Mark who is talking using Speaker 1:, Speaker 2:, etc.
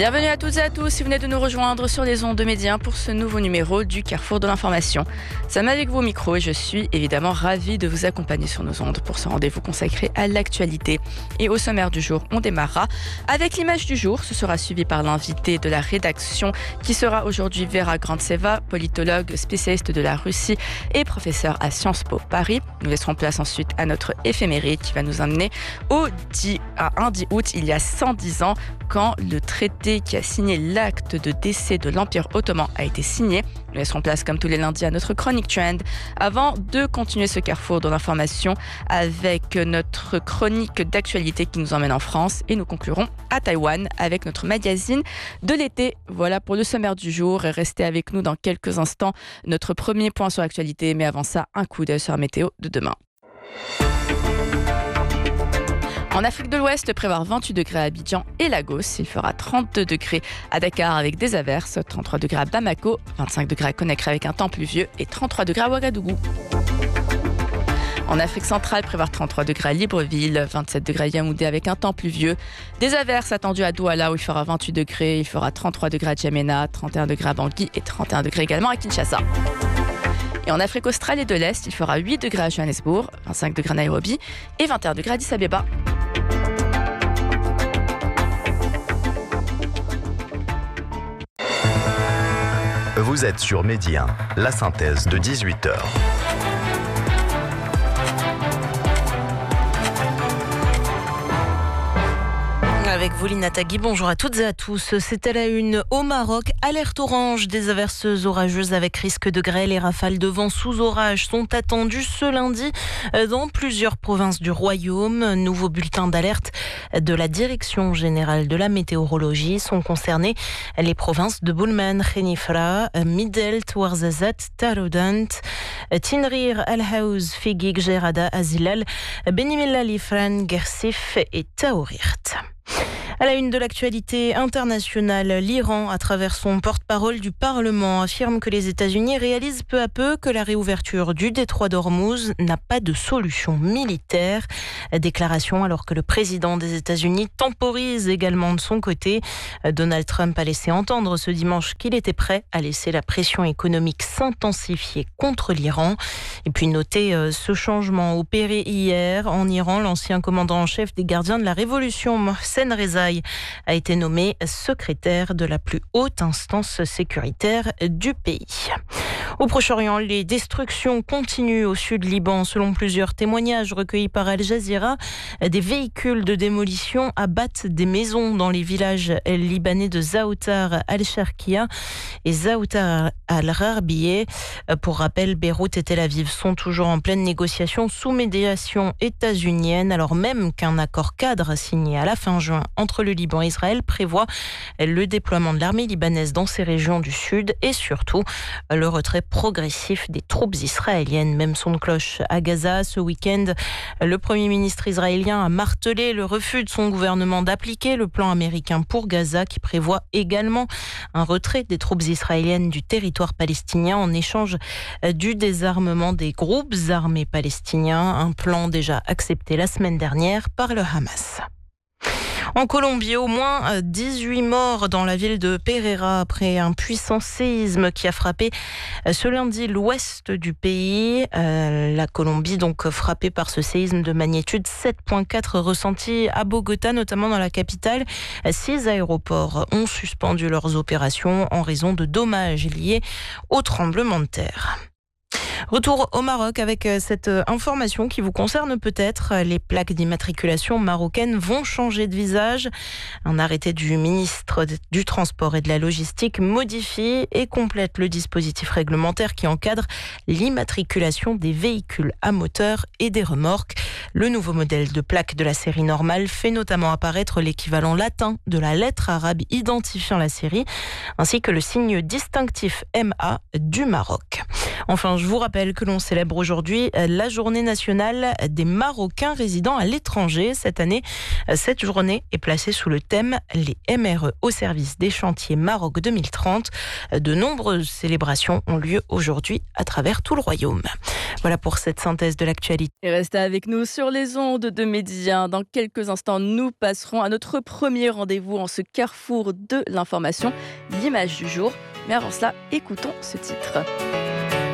Speaker 1: Bienvenue à toutes et à tous si vous venez de nous rejoindre sur les ondes de Média pour ce nouveau numéro du Carrefour de l'information. Sam avec vous au micro et je suis évidemment ravie de vous accompagner sur nos ondes pour ce rendez-vous consacré à l'actualité. Et au sommaire du jour, on démarrera avec l'image du jour. Ce sera suivi par l'invité de la rédaction qui sera aujourd'hui Vera Grantseva, politologue spécialiste de la Russie et professeur à Sciences Po Paris. Nous laisserons place ensuite à notre éphéméride qui va nous amener à 10 août il y a 110 ans quand le traité qui a signé l'acte de décès de l'Empire ottoman a été signé. Nous laisserons place comme tous les lundis à notre chronique Trend avant de continuer ce carrefour de l'information avec notre chronique d'actualité qui nous emmène en France et nous conclurons à Taïwan avec notre magazine de l'été. Voilà pour le sommaire du jour. Restez avec nous dans quelques instants. Notre premier point sur l'actualité, mais avant ça, un coup d'œil sur la météo de demain. En Afrique de l'Ouest, prévoir 28 degrés à Abidjan et Lagos. Il fera 32 degrés à Dakar avec des averses, 33 degrés à Bamako, 25 degrés à Conakry avec un temps pluvieux et 33 degrés à Ouagadougou. En Afrique centrale, prévoir 33 degrés à Libreville, 27 degrés à Yaoundé avec un temps pluvieux. Des averses attendues à Douala où il fera 28 degrés, il fera 33 degrés à Djamena, 31 degrés à Bangui et 31 degrés également à Kinshasa. Et en Afrique australe et de l'Est, il fera 8 degrés à Johannesburg, 25 degrés à Nairobi et 21 degrés à Addis Abeba.
Speaker 2: Vous êtes sur Média 1, la synthèse de 18h.
Speaker 3: Avec vous, Lina Tagui, bonjour à toutes et à tous. C'était la une au Maroc. Alerte orange, des averses orageuses avec risque de grêle et rafales de vent sous orage sont attendues ce lundi dans plusieurs provinces du royaume. Nouveau bulletin d'alerte de la Direction générale de la météorologie. Sont concernées les provinces de Boulman, Khenifra, Midelt, Ouarzazate, Taroudant, Tinrir, Al-Haouz, Figig, Gerada, Azilal, Benimella, Lifran, Gersif et Taourirt. À la une de l'actualité internationale, l'Iran, à travers son porte-parole du Parlement, affirme que les États-Unis réalisent peu à peu que la réouverture du détroit d'Ormuz n'a pas de solution militaire. Déclaration alors que le président des États-Unis temporise également de son côté. Donald Trump a laissé entendre ce dimanche qu'il était prêt à laisser la pression économique s'intensifier contre l'Iran. Et puis notez ce changement opéré hier en Iran. L'ancien commandant en chef des gardiens de la révolution, Mohsen Rezaï, a été nommé secrétaire de la plus haute instance sécuritaire du pays. Au Proche-Orient, les destructions continuent au sud Liban. Selon plusieurs témoignages recueillis par Al Jazeera, des véhicules de démolition abattent des maisons dans les villages libanais de Zaoutar al-Sharqiya et Zaoutar al-Rarbiye. Pour rappel, Beyrouth et Tel Aviv sont toujours en pleine négociation sous médiation états-unienne, alors même qu'un accord cadre signé à la fin juin entre le Liban et Israël prévoit le déploiement de l'armée libanaise dans ces régions du sud et surtout le retrait progressif des troupes israéliennes. Même son de cloche à Gaza. Ce week-end, le Premier ministre israélien a martelé le refus de son gouvernement d'appliquer le plan américain pour Gaza qui prévoit également un retrait des troupes israéliennes du territoire palestinien en échange du désarmement des groupes armés palestiniens, un plan déjà accepté la semaine dernière par le Hamas. En Colombie, au moins 18 morts dans la ville de Pereira après un puissant séisme qui a frappé ce lundi l'ouest du pays. La Colombie, donc frappée par ce séisme de magnitude 7,4 ressenti à Bogota, notamment dans la capitale. 6 aéroports ont suspendu leurs opérations en raison de dommages liés au tremblement de terre. Retour au Maroc avec cette information qui vous concerne peut-être. Les plaques d'immatriculation marocaines vont changer de visage. Un arrêté du ministre du Transport et de la Logistique modifie et complète le dispositif réglementaire qui encadre l'immatriculation des véhicules à moteur et des remorques. Le nouveau modèle de plaque de la série normale fait notamment apparaître l'équivalent latin de la lettre arabe identifiant la série, ainsi que le signe distinctif MA du Maroc. Enfin, je vous rappelle rappelle que l'on célèbre aujourd'hui la journée nationale des Marocains résidant à l'étranger. Cette année, cette journée est placée sous le thème « Les MRE au service des chantiers Maroc 2030 ». De nombreuses célébrations ont lieu aujourd'hui à travers tout le royaume. Voilà pour cette synthèse de l'actualité.
Speaker 1: Et restez avec nous sur les ondes de Média. Dans quelques instants, nous passerons à notre premier rendez-vous en ce carrefour de l'information, l'image du jour. Mais avant cela, écoutons ce titre.